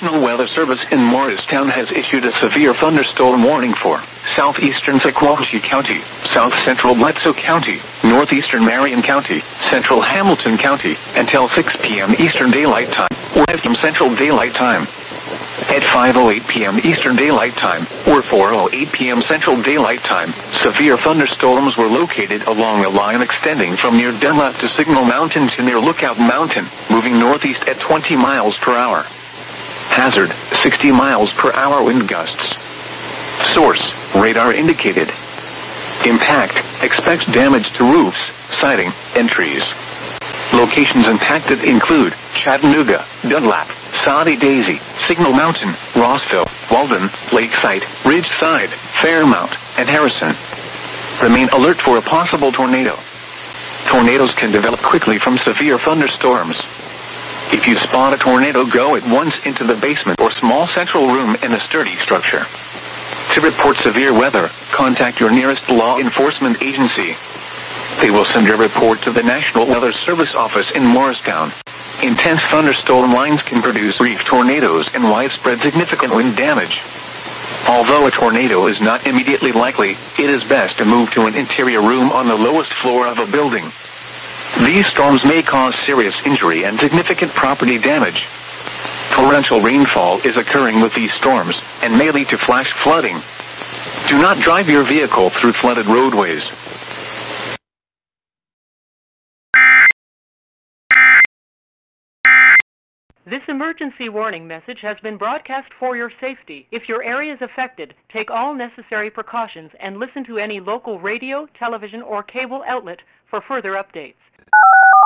National Weather Service in Morristown has issued a severe thunderstorm warning for southeastern Sequatchie County, south-central Bledsoe County, northeastern Marion County, central Hamilton County, until 6 p.m. Eastern Daylight Time, or 5 p.m. Central Daylight Time. At 5:08 p.m. Eastern Daylight Time, or 4:08 p.m. Central Daylight Time, severe thunderstorms were located along a line extending from near Dunlap to Signal Mountain to near Lookout Mountain, moving northeast at 20 miles per hour. Hazard, 60 miles per hour wind gusts. Source, radar indicated. Impact, expects damage to roofs, siding, and trees. Locations impacted include Chattanooga, Dunlap, Soddy Daisy, Signal Mountain, Rossville, Walden, Lakeside, Ridgeside, Fairmount, and Harrison. Remain alert for a possible tornado. Tornadoes can develop quickly from severe thunderstorms. If you spot a tornado, go at once into the basement or small central room in a sturdy structure. To report severe weather, contact your nearest law enforcement agency. They will send a report to the National Weather Service office in Morristown. Intense thunderstorm lines can produce brief tornadoes and widespread significant wind damage. Although a tornado is not immediately likely, it is best to move to an interior room on the lowest floor of a building. These storms may cause serious injury and significant property damage. Torrential rainfall is occurring with these storms and may lead to flash flooding. Do not drive your vehicle through flooded roadways. This emergency warning message has been broadcast for your safety. If your area is affected, take all necessary precautions and listen to any local radio, television, or cable outlet for further updates.